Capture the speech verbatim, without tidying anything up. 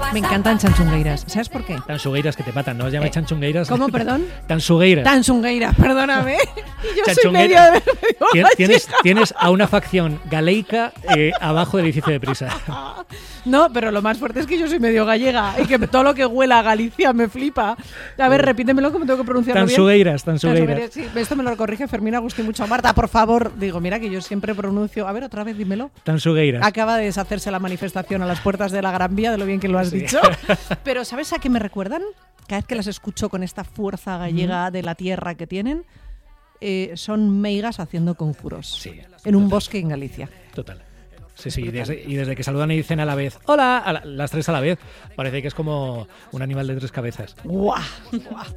Me encantan chanchungueiras. ¿Sabes por qué? Tan sugueiras que te matan, ¿no? Os llamáis Eh, chanchungueiras. ¿Cómo, perdón? Tan sugueiras. Tan chungueira, perdóname. Y yo soy Chanchungueira. medio, medio Tien- Tienes, gallega. tienes a una facción galeica eh, abajo del edificio de prisa. No, pero lo más fuerte es que yo soy medio gallega y que todo lo que huela a Galicia me flipa. A ver, repítemelo como tengo que pronunciarlo Tan bien. sugueiras, tan Tan sugueiras. sugueiras, sí, esto me lo corrige Fermín Agustín mucho. Marta, por favor. Digo, mira que yo siempre pronuncio... A ver, otra vez, dímelo. Tan sugueiras. Acaba de deshacerse la manifestación a las puertas de la Gran Vía, de lo bien que lo has Sí. dicho. Pero ¿sabes a qué me recuerdan? Cada vez que las escucho con esta fuerza gallega de la tierra que tienen, eh, son meigas haciendo conjuros. Sí, en un total. bosque en Galicia. Total. Sí, sí, y desde, y desde que saludan y dicen a la vez, hola, a la- las tres a la vez, parece que es como un animal de tres cabezas. ¡Guau! ¡Guau!